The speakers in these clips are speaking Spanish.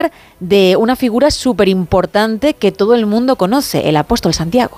de una figura súper importante que todo el mundo conoce, el apóstol Santiago.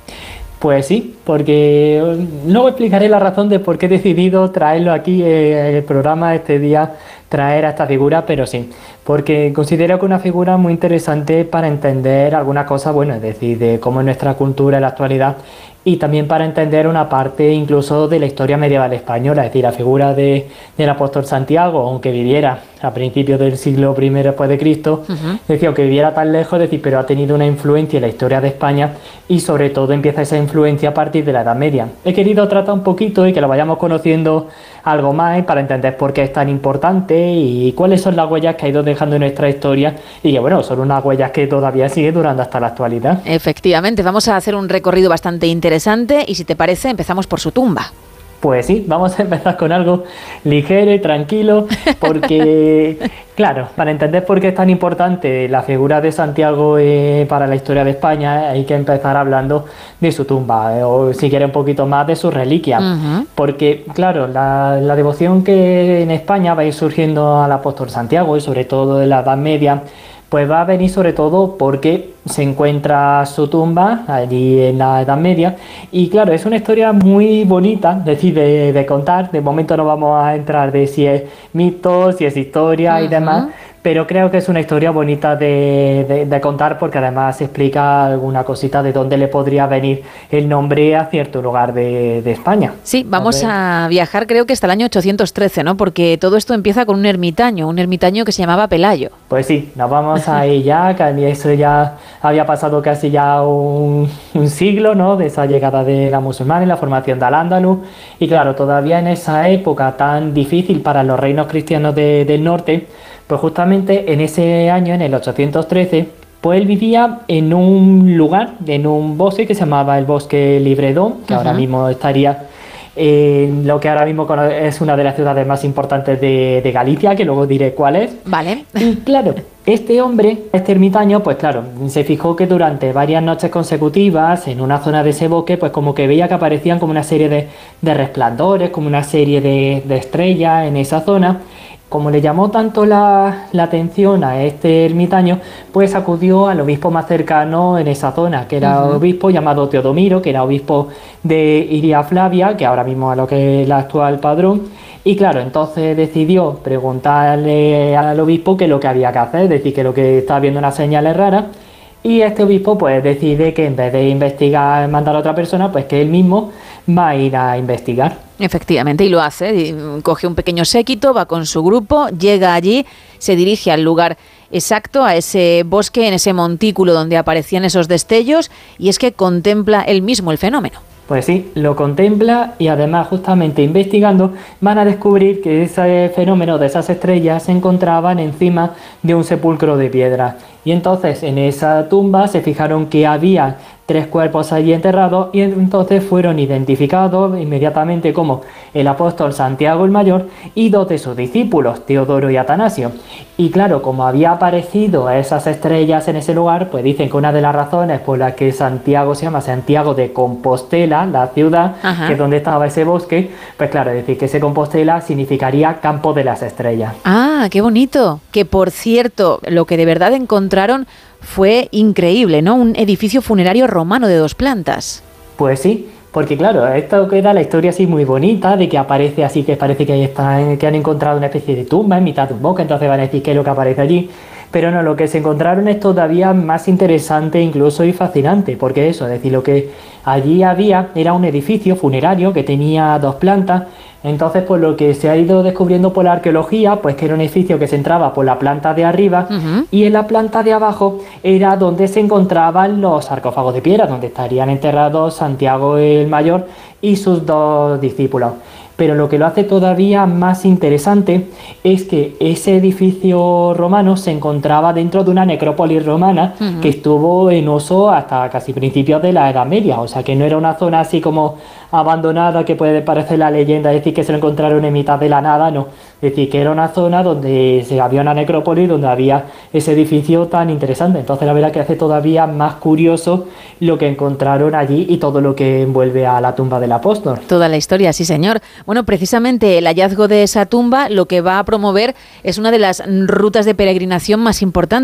Pues sí, porque luego explicaré la razón de por qué he decidido traerlo aquí en el programa este día, traer a esta figura, pero sí, porque considero que es una figura muy interesante para entender algunas cosas, bueno, es decir, de cómo es nuestra cultura en la actualidad y también para entender una parte incluso de la historia medieval española, es decir, la figura del apóstol Santiago, aunque viviera a principios del siglo I después de Cristo, decía, aunque viviera tan lejos, decir, pero ha tenido una influencia en la historia de España y sobre todo empieza esa influencia a partir de la Edad Media. He querido tratar un poquito y que lo vayamos conociendo algo más para entender por qué es tan importante y cuáles son las huellas que ha ido dejando en nuestra historia y que, bueno, son unas huellas que todavía siguen durando hasta la actualidad. Efectivamente, vamos a hacer un recorrido bastante interesante y si te parece empezamos por su tumba. Pues sí, vamos a empezar con algo ligero y tranquilo, porque, claro, para entender por qué es tan importante la figura de Santiago para la historia de España, hay que empezar hablando de su tumba, o si quiere un poquito más de su reliquia, porque, claro, la devoción que en España va a ir surgiendo al apóstol Santiago, y sobre todo en la Edad Media, pues va a venir sobre todo porque se encuentra su tumba allí en la Edad Media y claro, es una historia muy bonita, es decir, de contar. De momento no vamos a entrar de si es mito, si es historia y demás, pero creo que es una historia bonita de contar porque además explica alguna cosita de dónde le podría venir el nombre a cierto lugar de España. Sí, vamos a viajar creo que hasta el año 813, ¿no? Porque todo esto empieza con un ermitaño que se llamaba Pelayo. Pues sí, nos vamos ahí ya, que eso ya había pasado casi ya un siglo, ¿no? De esa llegada de la musulmana y la formación de Al-Ándalus. Y claro, todavía en esa época tan difícil para los reinos cristianos del norte, pues justamente en ese año, en el 813, pues él vivía en un lugar, en un bosque que se llamaba el Bosque Libredón, que ahora mismo estaría en lo que ahora mismo es una de las ciudades más importantes de Galicia, que luego diré cuál es. Vale. Y claro, este hombre, este ermitaño, pues claro, se fijó que durante varias noches consecutivas en una zona de ese bosque, pues como que veía que aparecían como una serie de resplandores, como una serie de estrellas en esa zona. Como le llamó tanto la atención a este ermitaño, pues acudió al obispo más cercano en esa zona, que era un obispo llamado Teodomiro, que era obispo de Iria Flavia, que ahora mismo es lo que es el actual padrón. Y claro, entonces decidió preguntarle al obispo qué es lo que había que hacer, es decir, que lo que estaba viendo unas señales raras. Y este obispo pues decide que en vez de investigar, mandar a otra persona, pues que él mismo va a ir a investigar. Efectivamente, y lo hace, coge un pequeño séquito, va con su grupo, llega allí, se dirige al lugar exacto, a ese bosque, en ese montículo donde aparecían esos destellos, y es que contempla él mismo el fenómeno. Pues sí, lo contempla y además justamente investigando van a descubrir que ese fenómeno de esas estrellas se encontraban encima de un sepulcro de piedra. Y entonces en esa tumba se fijaron que había 3 cuerpos allí enterrados y entonces fueron identificados inmediatamente como el apóstol Santiago el Mayor y 2 de sus discípulos, Teodoro y Atanasio. Y claro, como había aparecido esas estrellas en ese lugar, pues dicen que una de las razones por las que Santiago se llama Santiago de Compostela, la ciudad, que es donde estaba ese bosque, pues claro, es decir, que ese Compostela significaría campo de las estrellas. ¡Ah, qué bonito! Que por cierto, lo que de verdad encontraron fue increíble, ¿no? Un edificio funerario romano de 2 plantas. Pues sí, porque claro, esto queda la historia así muy bonita, de que aparece así, que parece que que han encontrado una especie de tumba en mitad de un bosque, entonces van a decir qué es lo que aparece allí. Pero no, lo que se encontraron es todavía más interesante incluso y fascinante, porque eso, es decir, lo que allí había era un edificio funerario que tenía 2 plantas. Entonces, pues lo que se ha ido descubriendo por la arqueología, pues que era un edificio que se entraba por la planta de arriba y en la planta de abajo era donde se encontraban los sarcófagos de piedra, donde estarían enterrados Santiago el Mayor y sus 2 discípulos. Pero lo que lo hace todavía más interesante es que ese edificio romano se encontraba dentro de una necrópolis romana que estuvo en uso hasta casi principios de la Edad Media, o sea que no era una zona así como abandonada que puede parecer la leyenda, es decir, que se lo encontraron en mitad de la nada, no. Es decir, que era una zona donde había una necrópolis, donde había ese edificio tan interesante. Entonces la verdad que hace todavía más curioso lo que encontraron allí y todo lo que envuelve a la tumba del apóstol. Toda la historia, sí señor. Bueno, precisamente el hallazgo de esa tumba lo que va a promover es una de las rutas de peregrinación más importantes.